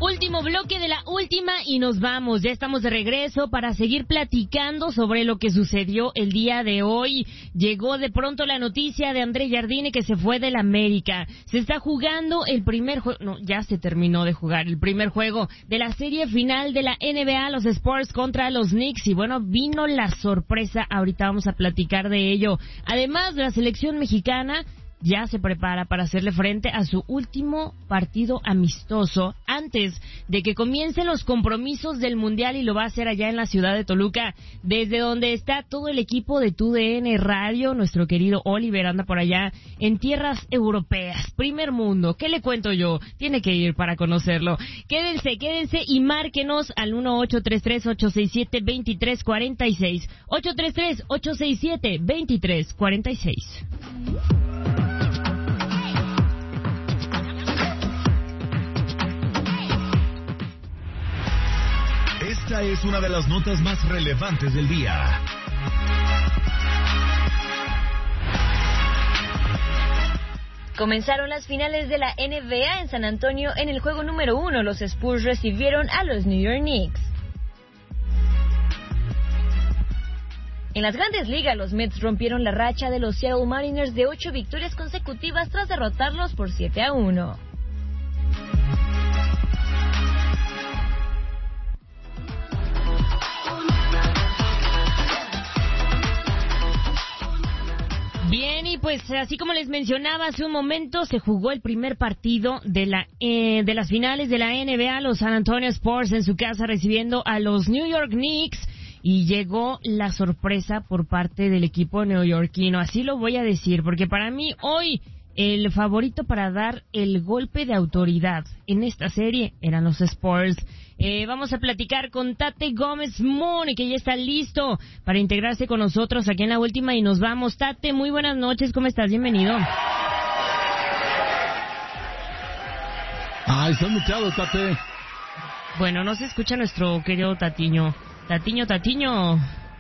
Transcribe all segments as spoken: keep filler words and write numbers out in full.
Último bloque de la última y nos vamos. Ya estamos de regreso para seguir platicando sobre lo que sucedió el día de hoy. Llegó de pronto la noticia de André Jardine que se fue del América. Se está jugando el primer juego, no, ya se terminó de jugar el primer juego de la serie final de la N B A, los Spurs contra los Knicks. Y bueno, vino la sorpresa. Ahorita vamos a platicar de ello. Además, la selección mexicana ya se prepara para hacerle frente a su último partido amistoso antes de que comiencen los compromisos del Mundial, y lo va a hacer allá en la ciudad de Toluca, desde donde está todo el equipo de T U D N Radio. Nuestro querido Oliver anda por allá en tierras europeas, primer mundo. ¿Qué le cuento yo? Tiene que ir para conocerlo. Quédense, quédense y márquenos al uno ocho tres tres, ocho seis siete, dos tres cuatro seis, ocho tres tres, ocho seis siete, dos tres cuatro seis. Esta es una de las notas más relevantes del día. Comenzaron las finales de la N B A en San Antonio. En el juego número uno, los Spurs recibieron a los New York Knicks. En las Grandes Ligas, los Mets rompieron la racha de los Seattle Mariners de ocho victorias consecutivas tras derrotarlos por siete a uno. Bien, y pues así como les mencionaba hace un momento, se jugó el primer partido de la eh, de las finales de la N B A, los San Antonio Spurs en su casa recibiendo a los New York Knicks, y llegó la sorpresa por parte del equipo neoyorquino. Así lo voy a decir, porque para mí hoy el favorito para dar el golpe de autoridad en esta serie eran los Spurs. Eh, vamos a platicar con Tate Gómez Moon, que ya está listo para integrarse con nosotros aquí en la última y nos vamos. Tate, muy buenas noches, ¿cómo estás? Bienvenido. Ay, está muteado, Tate. Bueno, no se escucha nuestro querido Tatiño. Tatiño, Tatiño.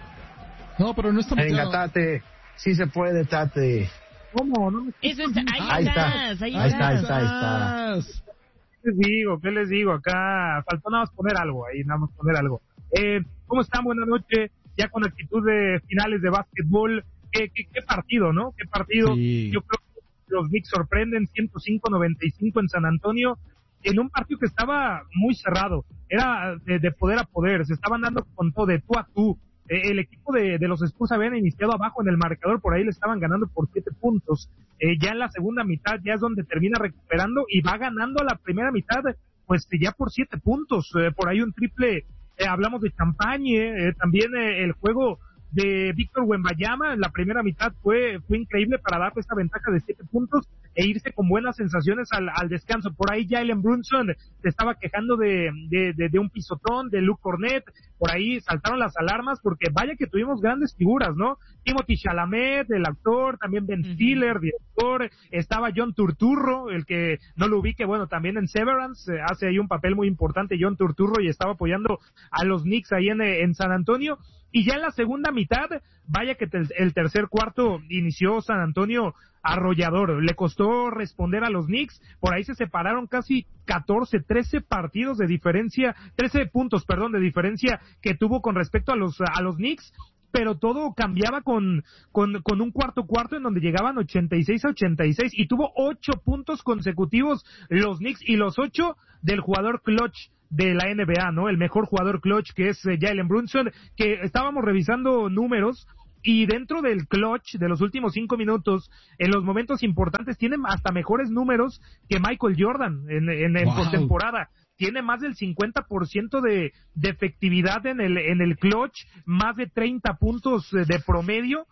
No, pero no está muteado. Venga, Tate, sí se puede, Tate. ¿Cómo? No me... Eso está, ahí, ahí estás, está, ahí, ahí estás. está, ahí está, ahí está. ¿Qué les digo? ¿Qué les digo? Acá faltó nada más poner algo, ahí nada más poner algo. Eh, ¿Cómo están? Buenas noches. Ya con actitud de finales de básquetbol. ¿Qué, qué, qué partido, no? ¿Qué partido? Sí. Yo creo que los Knicks sorprenden ciento cinco a noventa y cinco en San Antonio, en un partido que estaba muy cerrado. Era de, de poder a poder. Se estaban dando con todo, de tú a tú. Eh, el equipo de, de los Spurs habían iniciado abajo en el marcador, por ahí le estaban ganando por siete puntos. Eh, ya en la segunda mitad ya es donde termina recuperando y va ganando a la primera mitad, pues ya por siete puntos. Eh, por ahí un triple, eh, hablamos de Champagne, eh, también eh, el juego de Víctor Wembanyama en la primera mitad fue fue increíble para darle esta ventaja de siete puntos e irse con buenas sensaciones al, al descanso. Por ahí Jalen Brunson se estaba quejando de, de, de, de un pisotón, de Luke Cornett. Por ahí saltaron las alarmas porque vaya que tuvimos grandes figuras, ¿no? Timothy Chalamet, el actor, también Ben Stiller, director, estaba John Turturro, el que no lo ubique, bueno, también en Severance, eh, hace ahí un papel muy importante John Turturro y estaba apoyando a los Knicks ahí en, en San Antonio. Y ya en la segunda mitad, vaya que te, el tercer cuarto inició San Antonio arrollador. Le costó responder a los Knicks. Por ahí se separaron casi catorce, trece partidos de diferencia, trece puntos, perdón, de diferencia que tuvo con respecto a los a los Knicks. Pero todo cambiaba con, con, con un cuarto cuarto en donde llegaban ochenta y seis a ochenta y seis y tuvo ocho puntos consecutivos los Knicks y los ocho del jugador clutch de la N B A, ¿no? El mejor jugador clutch que es eh, Jalen Brunson, que estábamos revisando números y dentro del clutch de los últimos cinco minutos, en los momentos importantes, tiene hasta mejores números que Michael Jordan en, en, en wow. postemporada. Tiene más del cincuenta por ciento de, de efectividad en el, en el clutch, más de treinta puntos de promedio,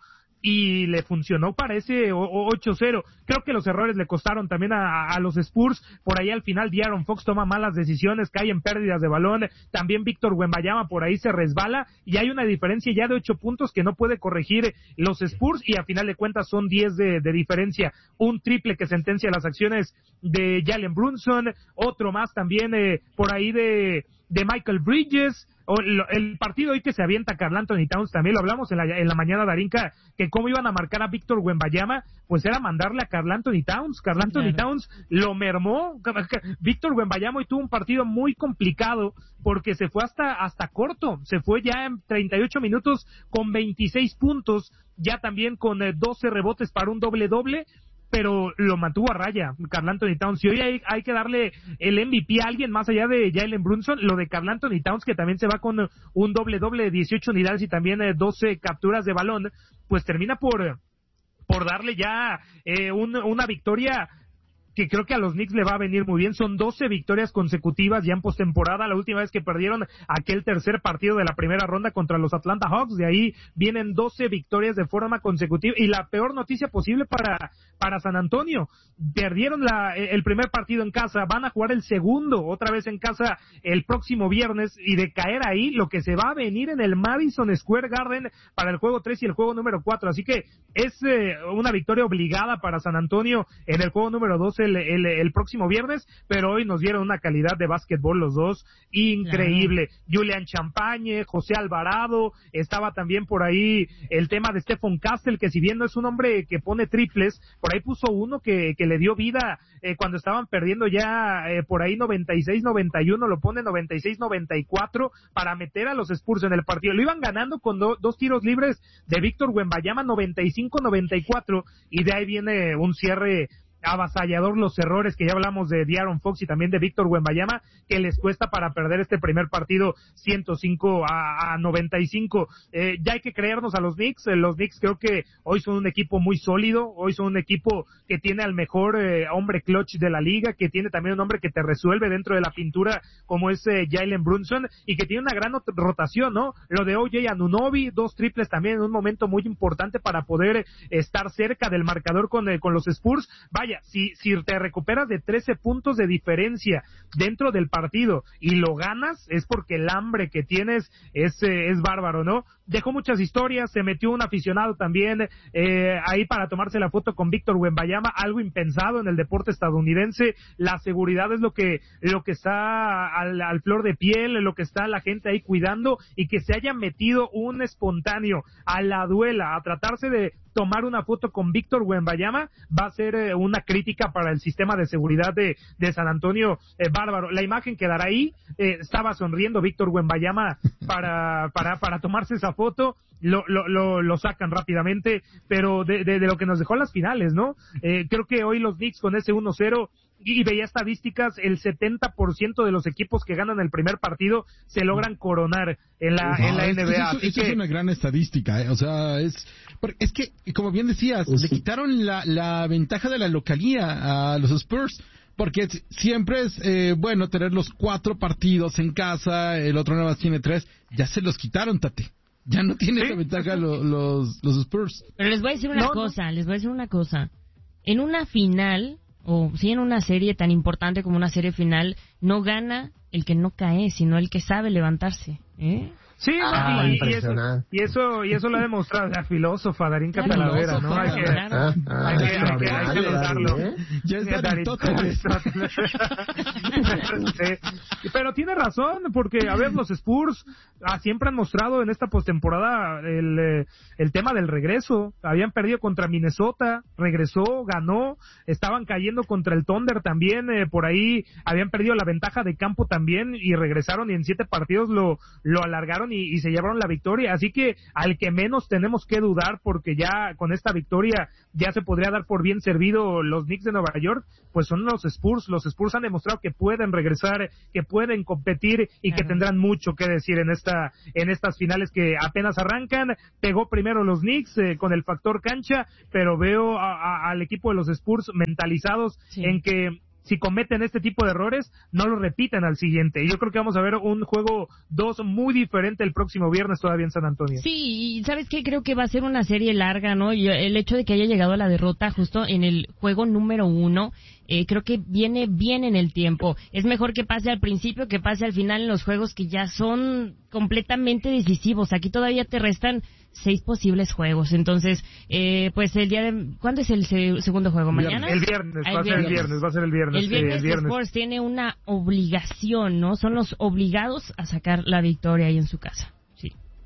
y le funcionó para ese ocho cero. Creo que los errores le costaron también a, a los Spurs. Por ahí al final De'Aaron Fox toma malas decisiones, cae en pérdidas de balón. También Víctor Wembanyama por ahí se resbala y hay una diferencia ya de ocho puntos que no puede corregir los Spurs, y a final de cuentas son diez de, de diferencia. Un triple que sentencia las acciones de Jalen Brunson, otro más también eh, por ahí de de Michael Bridges, o el, el partido hoy que se avienta Karl Anthony Towns, también lo hablamos en la, en la mañana, Darinka, que cómo iban a marcar a Víctor Wembanyama, pues era mandarle a Karl Anthony Towns. Karl Anthony claro. Towns lo mermó. Víctor Wembanyama hoy tuvo un partido muy complicado porque se fue hasta hasta corto, se fue ya en treinta y ocho minutos con veintiséis puntos, ya también con eh, doce rebotes para un doble doble, pero lo mantuvo a raya Karl Anthony Towns. Y hoy hay, hay que darle el M V P a alguien más allá de Jalen Brunson, lo de Karl Anthony Towns, que también se va con un doble doble de dieciocho unidades y también eh, doce capturas de balón, pues termina por por darle ya eh, un, una victoria que creo que a los Knicks le va a venir muy bien. Son doce victorias consecutivas ya en postemporada. La última vez que perdieron aquel tercer partido de la primera ronda contra los Atlanta Hawks, de ahí vienen doce victorias de forma consecutiva. Y la peor noticia posible para para San Antonio, perdieron la, el primer partido en casa, van a jugar el segundo otra vez en casa el próximo viernes, y de caer ahí lo que se va a venir en el Madison Square Garden para el juego tres y el juego número cuatro. Así que es eh, una victoria obligada para San Antonio en el juego número dos El, el, el próximo viernes, pero hoy nos dieron una calidad de básquetbol los dos increíble. Claro. Julian Champagne, José Alvarado, estaba también por ahí el tema de Stephon Castle, que si bien no es un hombre que pone triples, por ahí puso uno que, que le dio vida eh, cuando estaban perdiendo ya eh, por ahí noventa y seis noventa y uno, lo pone noventa y seis noventa y cuatro para meter a los Spurs en el partido. Lo iban ganando con do, dos tiros libres de Víctor Wembanyama, noventa y cinco noventa y cuatro, y de ahí viene un cierre avasallador, los errores que ya hablamos de De'Aaron Fox y también de Víctor Wembanyama, que les cuesta para perder este primer partido ciento cinco a noventa y cinco. Eh, ya hay que creernos a los Knicks. Eh, los Knicks creo que hoy son un equipo muy sólido, hoy son un equipo que tiene al mejor eh, hombre clutch de la liga, que tiene también un hombre que te resuelve dentro de la pintura como es eh, Jalen Brunson, y que tiene una gran rotación, ¿no? Lo de O J Anunoby, dos triples también en un momento muy importante para poder eh, estar cerca del marcador con, eh, con los Spurs. Vaya, Si, si te recuperas de trece puntos de diferencia dentro del partido y lo ganas, es porque el hambre que tienes es, eh, es bárbaro, ¿no? Dejó muchas historias, se metió un aficionado también eh, ahí para tomarse la foto con Víctor Wembanyama, algo impensado en el deporte estadounidense. La seguridad es lo que lo que está al, al flor de piel, lo que está la gente ahí cuidando, y que se haya metido un espontáneo a la duela, a tratarse de tomar una foto con Víctor Wembanyama, va a ser eh, una crítica para el sistema de seguridad de, de San Antonio, eh, bárbaro. La imagen quedará ahí, eh, estaba sonriendo Víctor Wembanyama para, para, para tomarse esa foto, lo, lo, lo, lo sacan rápidamente, pero de, de, de lo que nos dejó las finales, ¿no? Eh, creo que hoy los Knicks con ese uno cero, y veía estadísticas, el setenta por ciento de los equipos que ganan el primer partido se logran coronar en la, no, en la es, N B A. Eso, eso que... es una gran estadística, ¿eh? O sea, es es que, como bien decías, sí. le quitaron la, la ventaja de la localía a los Spurs, porque siempre es eh, bueno tener los cuatro partidos en casa, el otro nada más tiene tres, ya se los quitaron, Tate. Ya no tiene ¿Sí? esa ventaja los, los, los Spurs. Pero les voy a decir una no, cosa, no. les voy a decir una cosa. En una final, o sí en una serie tan importante como una serie final, no gana el que no cae, sino el que sabe levantarse, ¿eh? Sí, ah, y, y, eso, y eso y eso lo ha demostrado la filósofa Darinka Talavera, ¿no? Hay que, claro. hay que, hay que, hay que notarlo. Ya es Darinka. Sí. Pero tiene razón, porque, a ver, los Spurs ah, siempre han mostrado en esta postemporada el, el tema del regreso. Habían perdido contra Minnesota, regresó, ganó, estaban cayendo contra el Thunder también, eh, por ahí habían perdido la ventaja de campo también y regresaron y en siete partidos lo, lo alargaron Y, y se llevaron la victoria, así que al que menos tenemos que dudar, porque ya con esta victoria ya se podría dar por bien servido los Knicks de Nueva York, pues son los Spurs. Los Spurs han demostrado que pueden regresar, que pueden competir y que tendrán mucho que decir en esta en estas finales que apenas arrancan. Pegó primero los Knicks eh, con el factor cancha, pero veo a, a, al equipo de los Spurs mentalizados sí. en que si cometen este tipo de errores, no lo repiten al siguiente. Y yo creo que vamos a ver un juego dos muy diferente el próximo viernes todavía en San Antonio. Sí, y ¿sabes qué? Creo que va a ser una serie larga, ¿no? Y el hecho de que haya llegado a la derrota justo en el juego número uno, eh, creo que viene bien en el tiempo. Es mejor que pase al principio que pase al final en los juegos que ya son completamente decisivos. Aquí todavía te restan seis posibles juegos. Entonces, eh, pues el día de... ¿Cuándo es el se- segundo juego? ¿Mañana? El viernes, Ah, va a ser el viernes, va a ser el viernes. El viernes, sí, el viernes. Spurs tiene una obligación, ¿no? Son los obligados a sacar la victoria ahí en su casa. Sí.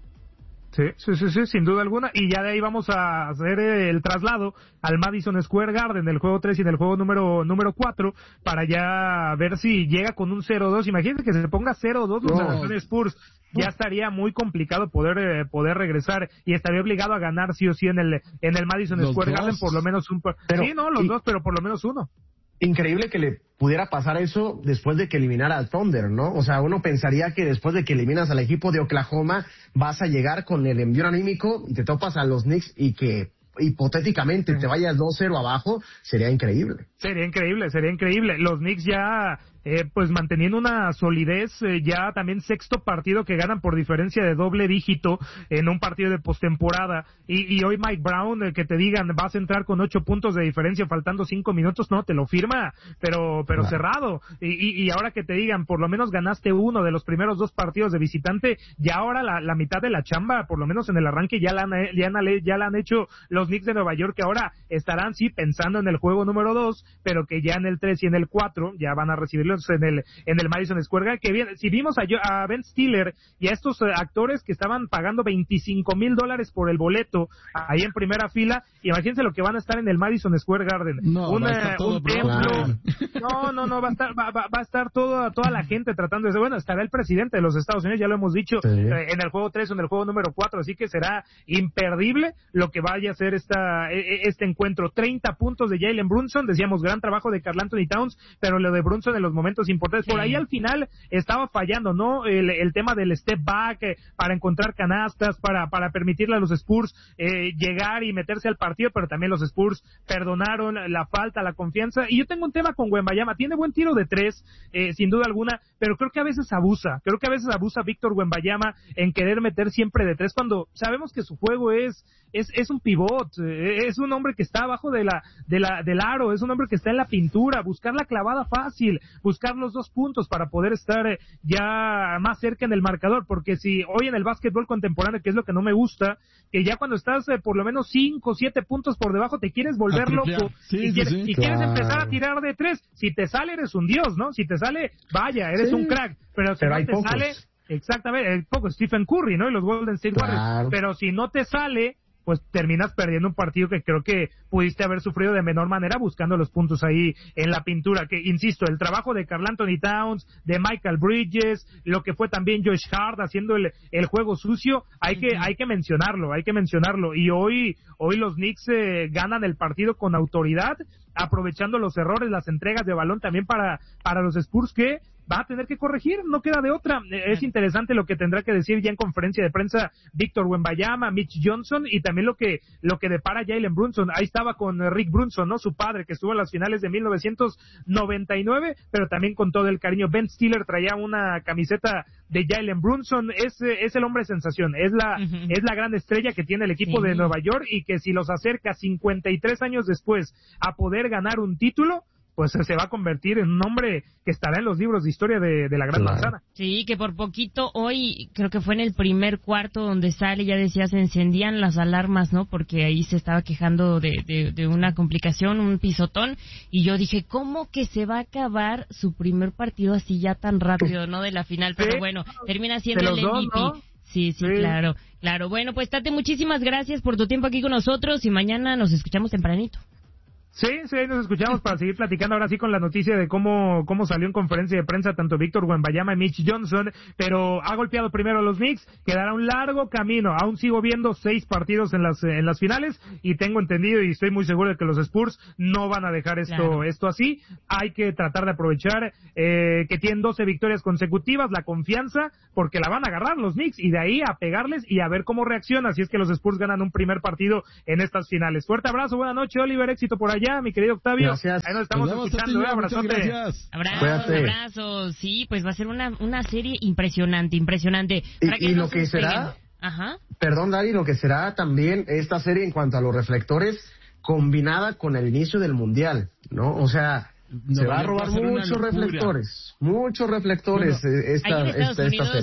Sí, sí, sí, sí, sin duda alguna. Y ya de ahí vamos a hacer el traslado al Madison Square Garden del juego tres y del juego número número cuatro para ya ver si llega con un cero dos. Imagínate que se ponga cero dos los No. San Antonio Spurs. Ya estaría muy complicado poder eh, poder regresar y estaría obligado a ganar sí o sí en el en el Madison Los Square dos. Garden por lo menos un... Pero- sí, no, los y- dos, pero por lo menos uno. Increíble que le pudiera pasar eso después de que eliminara al Thunder, ¿no? O sea, uno pensaría que después de que eliminas al equipo de Oklahoma vas a llegar con el envío anímico y te topas a los Knicks y que hipotéticamente te vayas dos cero abajo, sería increíble. Sería increíble, sería increíble. Los Knicks ya, eh, pues manteniendo una solidez, eh, ya también sexto partido que ganan por diferencia de doble dígito en un partido de postemporada. Y, y hoy Mike Brown, eh, que te digan, vas a entrar con ocho puntos de diferencia faltando cinco minutos, no, te lo firma, pero pero Claro. cerrado. Y, y, y ahora que te digan, por lo menos ganaste uno de los primeros dos partidos de visitante, ya ahora la, la mitad de la chamba, por lo menos en el arranque, ya la han, ya han, ya la han hecho los Knicks de Nueva York, que ahora estarán, sí, pensando en el juego número dos, pero que ya en el tres y en el cuatro ya van a recibirlos en el en el Madison Square Garden. Que bien, si vimos a, yo- a Ben Stiller y a estos eh, actores que estaban pagando veinticinco mil dólares por el boleto ahí en primera fila, imagínense lo que van a estar en el Madison Square Garden. No, un, va a estar eh, todo un templo. broken. No, no, no, va a estar, va, va- va a estar toda, toda la gente tratando de, bueno, estará el presidente de los Estados Unidos, ya lo hemos dicho, Sí. eh, en el juego tres o en el juego número cuatro, así que será imperdible lo que vaya a ser esta, e- e- este encuentro. treinta puntos de Jalen Brunson, decíamos, gran trabajo de Karl Anthony Towns, pero lo de Brunson en los momentos importantes, por ahí al final estaba fallando, ¿no? El, el tema del step back, eh, para encontrar canastas, para, para permitirle a los Spurs eh, llegar y meterse al partido, pero también los Spurs perdonaron la falta, la confianza. Y yo tengo un tema con Wembanyama, tiene buen tiro de tres, eh, sin duda alguna, pero creo que a veces abusa, creo que a veces abusa Víctor Wembanyama en querer meter siempre de tres cuando sabemos que su juego es es es un pivot, eh, es un hombre que está abajo de la de la del aro, es un hombre que está en la pintura, buscar la clavada fácil, buscar los dos puntos para poder estar eh, ya más cerca en el marcador, porque si hoy en el básquetbol contemporáneo, que es lo que no me gusta, que ya cuando estás eh, por lo menos cinco o siete puntos por debajo te quieres volver A triplear. loco Sí, y, sí, quieres, sí. y quieres Claro. empezar a tirar de tres. Si te sale eres un dios, ¿no? Si te sale, vaya, eres Sí. un crack, pero si Pero no hay te pocos. sale, exactamente, hay poco Stephen Curry, ¿no? Y los Golden State Warriors, Claro. pero si no te sale, pues terminas perdiendo un partido que creo que pudiste haber sufrido de menor manera buscando los puntos ahí en la pintura. Que, insisto, el trabajo de Karl Anthony Towns, de Michael Bridges, lo que fue también Josh Hart haciendo el, el juego sucio, hay que hay que mencionarlo, hay que mencionarlo. Y hoy hoy los Knicks eh, ganan el partido con autoridad, aprovechando los errores, las entregas de balón también para para los Spurs, que va a tener que corregir, no queda de otra. Eh, Es interesante lo que tendrá que decir ya en conferencia de prensa Víctor Wembanyama, Mitch Johnson, y también lo que lo que depara Jalen Brunson. Ahí estaba con eh, Rick Brunson, ¿no? Su padre, que estuvo en las finales de mil novecientos noventa y nueve, pero también con todo el cariño. Ben Stiller traía una camiseta de Jalen Brunson. Es, eh, es el hombre sensación, es la Ujú. es la gran estrella que tiene el equipo Sí. de Nueva York, y que si los acerca cincuenta y tres años después a poder ganar un título, pues se va a convertir en un hombre que estará en los libros de historia de, de la Gran Claro. Manzana. Sí, que por poquito hoy, creo que fue en el primer cuarto donde sale, ya decía, se encendían las alarmas, ¿no? Porque ahí se estaba quejando de, de, de una complicación, un pisotón, y yo dije, ¿cómo que se va a acabar su primer partido así ya tan rápido, ¿no? De la final, pero Sí. bueno, termina siendo De el los dos, M V P. ¿no? Sí, sí, Sí. claro, claro. Bueno, pues Tate, muchísimas gracias por tu tiempo aquí con nosotros y mañana nos escuchamos tempranito. Sí, sí, ahí nos escuchamos para seguir platicando ahora sí con la noticia de cómo cómo salió en conferencia de prensa tanto Víctor Wembanyama y Mitch Johnson, pero ha golpeado primero a los Knicks, quedará un largo camino, aún sigo viendo seis partidos en las en las finales, y tengo entendido y estoy muy seguro de que los Spurs no van a dejar esto Claro. esto así. Hay que tratar de aprovechar eh, que tienen doce victorias consecutivas, la confianza, porque la van a agarrar los Knicks, y de ahí a pegarles y a ver cómo reacciona si es que los Spurs ganan un primer partido en estas finales. Fuerte abrazo, buena noche, Oliver, éxito por allá, mi querido Octavio. Gracias. Ahí nos estamos Nos vemos, escuchando, Tatillo, eh, muchas abrazote. gracias. Abrazos, Cuídate. abrazos. Sí, pues va a ser una, una serie impresionante, impresionante. Y- Para y no lo se que despeguen. será- Ajá. Perdón, Dari, lo que será también esta serie en cuanto a los reflectores combinada con el inicio del Mundial, ¿no? O sea, No, se va a va a robar ser una muchos locura. reflectores, muchos reflectores eh, esta, Ahí en Estados esta, esta Unidos, serie.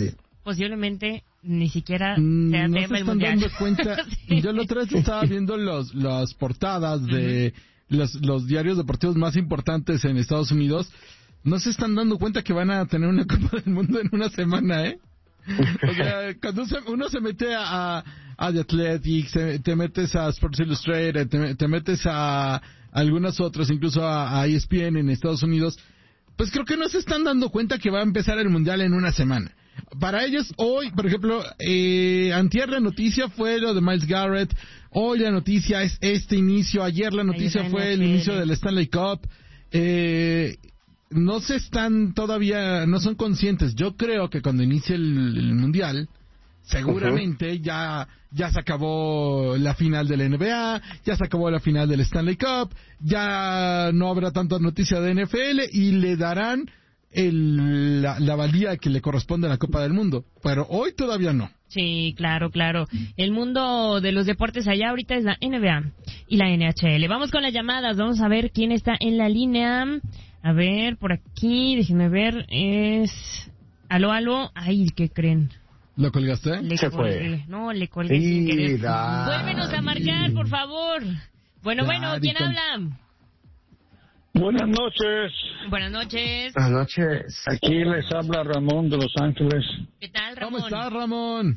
posiblemente ni siquiera Mm, sea no tema se el están mundial. dando cuenta. Sí. Yo la otra vez estaba viendo los, las portadas de los, los diarios deportivos más importantes en Estados Unidos. No se están dando cuenta que van a tener una Copa del Mundo en una semana, ¿eh? O sea, cuando se- uno se mete a, a, a The Athletic, se- te metes a Sports Illustrated, te, te metes a, a algunas otras, incluso a, a E S P N en Estados Unidos, pues creo que no se están dando cuenta que va a empezar el Mundial en una semana. Para ellos, hoy, por ejemplo, eh, antier la noticia fue lo de Myles Garrett, hoy la noticia es este inicio, ayer la noticia Ayer fue el N F L. inicio del Stanley Cup, eh, no se están todavía, no son conscientes. Yo creo que cuando inicie el, el Mundial, seguramente ya ya se acabó la final de la N B A, ya se acabó la final del Stanley Cup, ya no habrá tanta noticia de N F L y le darán el, la, la valía que le corresponde a la Copa del Mundo. Pero hoy todavía no. Sí, claro, claro. El mundo de los deportes allá ahorita es la N B A y la N H L. Vamos con las llamadas, vamos a ver quién está en la línea. A ver, por aquí, déjenme ver, es... Aló, aló, ay, ¿qué creen? ¿Lo colgaste? Le Se colgué. fue. No, le colgué sin querer. Mira. Vuélvenos a marcar, por favor. Bueno, bueno, Daddy, ¿quién con- habla? Buenas noches, Buenas noches. Buenas noches. aquí les habla Ramón de Los Ángeles. ¿Qué tal, Ramón? ¿Cómo estás, Ramón?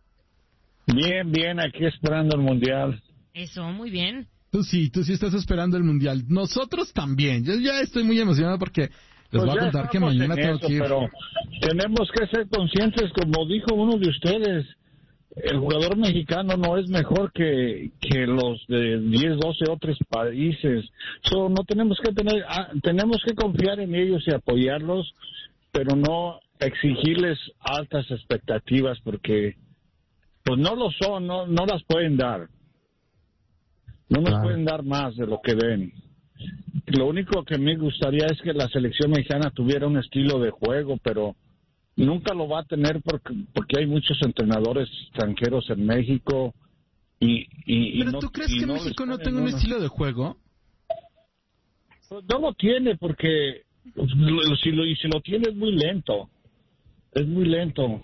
Bien, bien, aquí esperando el Mundial. Eso, muy bien. Tú sí, tú sí estás esperando el Mundial. Nosotros también. Yo ya estoy muy emocionado porque les Pues voy a ya contar que estamos mañana en tengo eso, que ir. pero tenemos que ser conscientes, como dijo uno de ustedes, el jugador mexicano no es mejor que, que los de diez, doce otros países. So, no tenemos que tener, ah, tenemos que confiar en ellos y apoyarlos, pero no exigirles altas expectativas porque pues no lo son, no, no las pueden dar. No nos Claro. pueden dar más de lo que den. Lo único que me gustaría es que la selección mexicana tuviera un estilo de juego, pero nunca lo va a tener porque, porque hay muchos entrenadores extranjeros en México y, y, y ¿Pero no, tú crees y que no México les no ponen tenga un uno. estilo de juego? Pues no lo tiene porque pues, lo- si lo, y si lo tiene es muy lento. Es muy lento.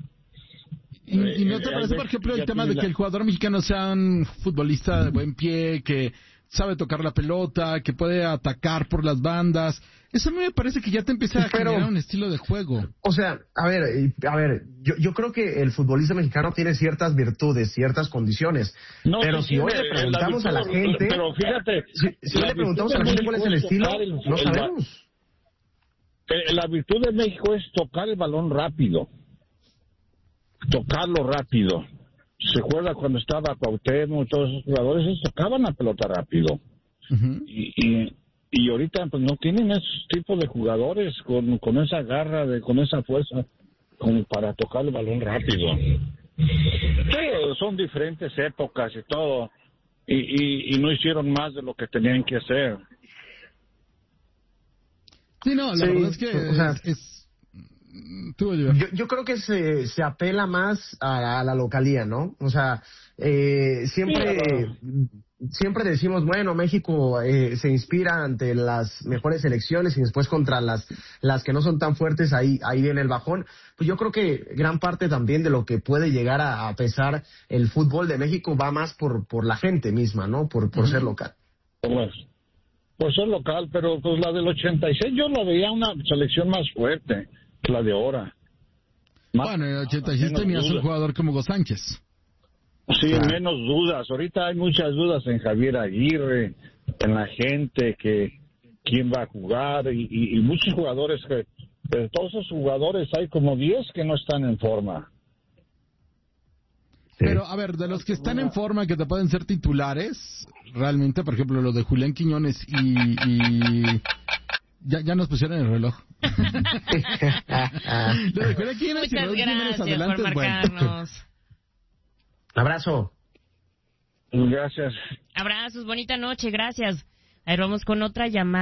¿Y, y no te Eh, parece, hay por ejemplo, veces el que tema ya de tiene que la- el jugador mexicano sea un futbolista de buen pie, que sabe tocar la pelota, que puede atacar por las bandas? Eso a mí me parece que ya te empieza a Pero- generar un estilo de juego. O sea, a ver, eh, a ver, yo, yo creo que el futbolista mexicano tiene ciertas virtudes, ciertas condiciones. No, pero sí si hoy tiene, le preguntamos la a la virtud, gente, pero fíjate, si, si hoy la le preguntamos a virtud la de gente cuál es el México estilo, tocar el- no el- sabemos. Eh, La virtud de México es tocar el balón rápido, tocarlo rápido. Se acuerda cuando estaba Cuauhtémoc y todos esos jugadores, ellos tocaban la pelota rápido. Ujú. Y, y, y ahorita pues no tienen esos tipos de jugadores con, con esa garra, de, con esa fuerza, como para tocar el balón rápido. Pero son diferentes épocas y todo, y, y, y no hicieron más de lo que tenían que hacer. Sí, no, la Sí, verdad es que o sea, es... es- Tú, Oliver. Yo, yo creo que se, se apela más a, a la localía, ¿no? O sea, eh, siempre, siempre decimos, bueno, México eh, se inspira ante las mejores selecciones y después contra las, las que no son tan fuertes, ahí, ahí viene el bajón. Pues yo creo que gran parte también de lo que puede llegar a, a pesar el fútbol de México va más por, por la gente misma, ¿no? Por, por ser local. Pues, por ser local, pero pues la del ochenta y seis yo la veía una selección más fuerte que la de ahora. Más- Bueno, en el ochenta y seis menos tenías un dudas. jugador como Hugo Sánchez. Sí, menos dudas. Ahorita hay muchas dudas en Javier Aguirre, en la gente, que quién va a jugar y, y, y muchos jugadores que, de todos esos jugadores hay como diez que no están en forma. Pero, a ver, de los que están en forma, que te pueden ser titulares, realmente, por ejemplo, lo de Julián Quiñones y... y... Ya, ya nos pusieron el reloj. Lo de Julián Quiñones y Muchas Raúl Jiménez gracias adelante por es bueno. marcarnos. Abrazo. Gracias. Abrazos, bonita noche, gracias. A ver, vamos con otra llamada.